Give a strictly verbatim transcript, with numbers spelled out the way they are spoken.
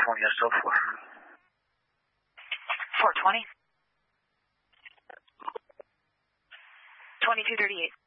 twenty S L four. four twenty. twenty-two thirty-eight.